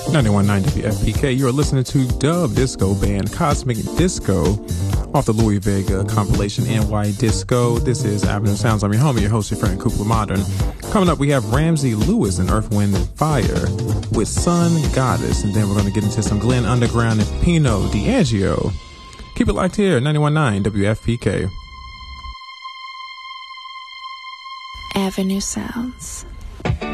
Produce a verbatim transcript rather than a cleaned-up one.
ninety-one point nine W F P K. You're listening to Dub Disco band Cosmic Disco off the Louis Vega compilation N Y Disco. This is Avenue Sounds. I'm your homie, your host, your friend, Kukla Modern. Coming up, we have Ramsey Lewis and Earth, Wind and Fire with Sun Goddess. And then we're going to get into some Glenn Underground and Pino D'Angelo. Keep it locked here, ninety-one point nine W F P K. Avenue Sounds.